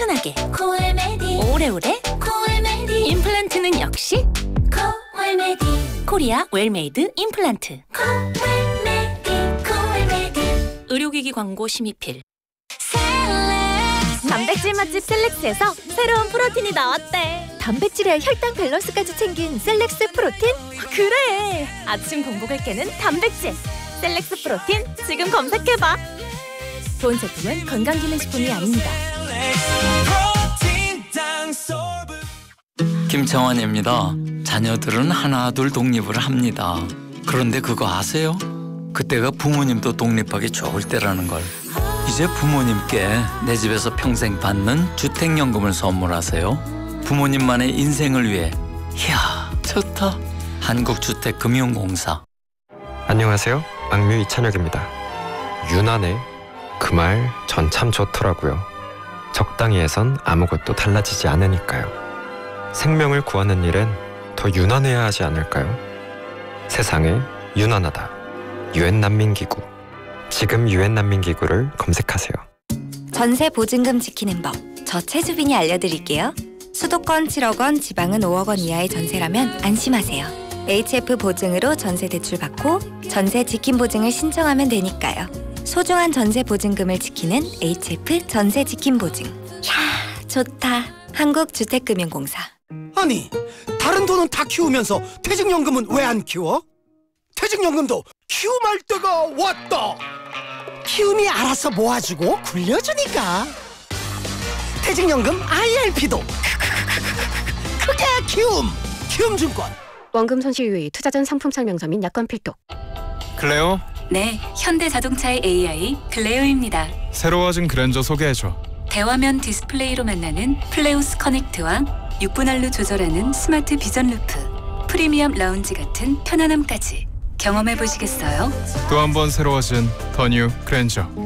튼튼하게 코알메디 오래오래 코알메디 임플란트는 역시 코알메디 코리아 웰메이드 임플란트. 코알메디 의료기기 광고 심의필. 단백질 맛집 셀렉스에서 새로운 프로틴이 나왔대. 단백질에 혈당 밸런스까지 챙긴 셀렉스 프로틴? 그래! 아침 공복을 깨는 단백질 셀렉스 프로틴 지금 검색해봐. 본 제품은 건강기능식품이 아닙니다. 김창완입니다. 자녀들은 하나둘 독립을 합니다. 그런데 그거 아세요? 그때가 부모님도 독립하기 좋을 때라는 걸. 이제 부모님께 내 집에서 평생 받는 주택연금을 선물하세요. 부모님만의 인생을 위해. 이야, 좋다. 한국주택금융공사. 안녕하세요. 악뮤 이찬혁입니다. 유난해 그 말 전 참 좋더라고요. 적당히 해선 아무것도 달라지지 않으니까요. 생명을 구하는 일엔 더 유난해야 하지 않을까요? 세상에 유난하다. 유엔 난민기구. 지금 유엔 난민기구를 검색하세요. 전세 보증금 지키는 법, 저 최주빈이 알려드릴게요. 수도권 7억 원, 지방은 5억 원 이하의 전세라면 안심하세요. HF 보증으로 전세 대출 받고 전세 지킴 보증을 신청하면 되니까요. 소중한 전세 보증금을 지키는 HF 전세 지킴 보증. 이야, 좋다. 한국주택금융공사. 아니, 다른 돈은 다 키우면서 퇴직연금은 왜 안 키워? 퇴직연금도 키움할 때가 왔다. 키움이 알아서 모아주고 굴려주니까. 퇴직연금 IRP도 그게 키움. 키움증권. 원금 손실 유의, 투자 전 상품 설명서 및 약관 필독. 클레오? 네, 현대자동차의 AI 클레오입니다. 새로워진 그랜저 소개해줘. 대화면 디스플레이로 만나는 플레우스 커넥트와 6분할로 조절하는 스마트 비전 루프, 프리미엄 라운지 같은 편안함까지 경험해 보시겠어요? 또 한 번 새로워진 더 뉴 그랜저.